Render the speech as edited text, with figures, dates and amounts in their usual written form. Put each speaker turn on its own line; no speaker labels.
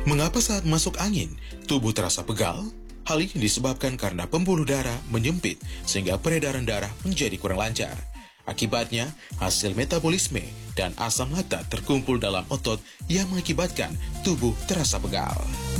Mengapa saat masuk angin, tubuh terasa pegal? Hal ini disebabkan karena pembuluh darah menyempit sehingga peredaran darah menjadi kurang lancar. Akibatnya, hasil metabolisme dan asam laktat terkumpul dalam otot yang mengakibatkan tubuh terasa pegal.